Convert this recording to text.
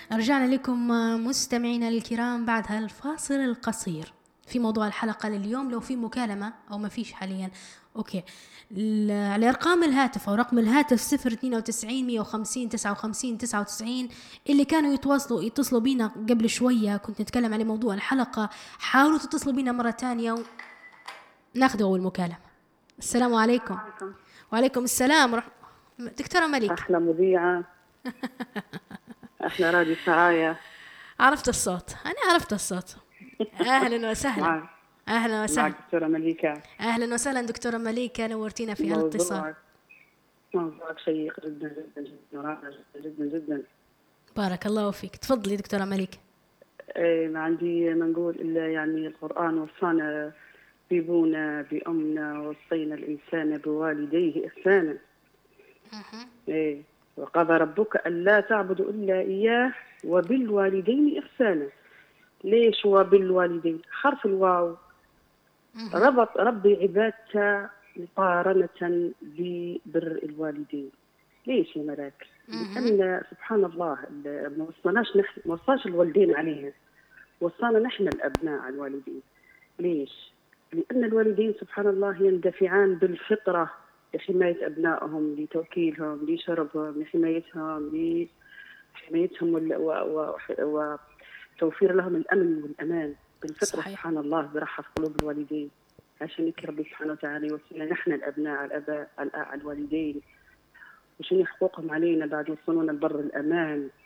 رجعنا لكم مستمعينا الكرام بعد هالفاصل القصير في موضوع الحلقة لليوم. لو في مكالمة أو ما فيش حاليا، أوكي. على أرقام الهاتف أو رقم الهاتف 092 150 59 99 اللي كانوا يتصلوا بينا قبل شوية، كنت نتكلم على موضوع الحلقة. حاولوا تتصلوا بينا مرة تانية وناخذ أول مكالمة. السلام عليكم. عليكم. وعليكم السلام دكتورة ملك. أحلى مذيعة. أحلى راديو سرايا. عرفت الصوت، أنا عرفت الصوت. أهلا وسهلا. معك أهلا وسهلا. دكتورة مليكة. أهلا وسهلا دكتورة مليكة، نورتينا في هالاتصال. موضوعك شيق جدا جدا جدا، رائع جدا جدا. بارك الله فيك، تفضلي دكتورة مليكة. ما عندي ما نقول إلا يعني القرآن وصانا بيبونا بأمنا، وصينا الإنسان بوالديه إحسانا. وقضى ربك ألا تعبدوا إلا إياه وبالوالدين إحسانا. ليش وبالوالدين؟ حرف الواو ربط ربي عبادته مقارنة ببر الوالدين. ليش يا ملاك؟ لأن سبحان الله ما وصاش الوالدين عليها، وصانا نحن الأبناء على الوالدين. ليش؟ لأن الوالدين سبحان الله يندفعان بالفطرة لحماية أبنائهم، لتوكيلهم، لشربهم، لحمايتهم وتوفير لهم الأمن والأمان بالفطرة. صحيح. سبحان الله برحة في قلوب الوالدين، عشان ربي سبحانه وتعالى يوصينا نحن الأبناء على الآباء على الوالدين، وشنو حقوقهم علينا بعد يوصلون البر الأمان.